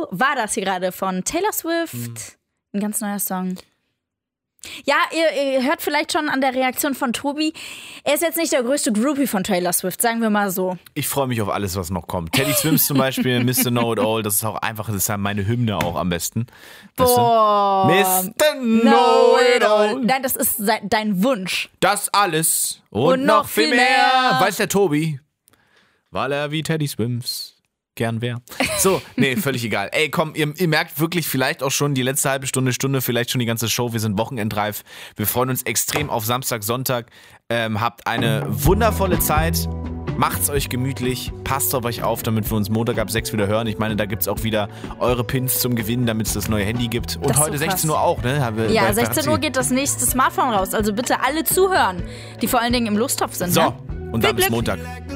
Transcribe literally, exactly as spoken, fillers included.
war das hier gerade von Taylor Swift. Mhm. Ein ganz neuer Song. Ja, ihr, ihr hört vielleicht schon an der Reaktion von Tobi, er ist jetzt nicht der größte Groupie von Taylor Swift, sagen wir mal so. Ich freue mich auf alles, was noch kommt. Teddy Swims zum Beispiel, Mister Know It All, das ist auch einfach, das ist ja meine Hymne auch am besten. Boah. Mister Know It All. Nein, das ist dein Wunsch. Das alles und, und noch, noch viel mehr. mehr. Weiß der Tobi, weil er wie Teddy Swims gern wär. So, nee, völlig egal. Ey, komm, ihr, ihr merkt wirklich vielleicht auch schon die letzte halbe Stunde, Stunde, vielleicht schon die ganze Show. Wir sind wochenendreif. Wir freuen uns extrem auf Samstag, Sonntag. Ähm, habt eine wundervolle Zeit. Macht's euch gemütlich. Passt auf euch auf, damit wir uns Montag ab sechs wieder hören. Ich meine, da gibt's auch wieder eure Pins zum Gewinnen, damit es das neue Handy gibt. Und das heute so sechzehn Uhr auch, ne? Haben wir ja, sechzehn Uhr geht das nächste Smartphone raus. Also bitte alle zuhören, die vor allen Dingen im Lostopf sind. So, ne? und dann bis Montag.